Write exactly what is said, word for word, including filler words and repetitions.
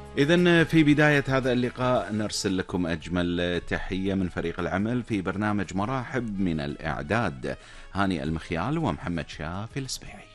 إذن في بداية هذا اللقاء نرسل لكم أجمل تحية من فريق العمل في برنامج مراحب، من الإعداد هاني المخيال ومحمد شافي السبيعي.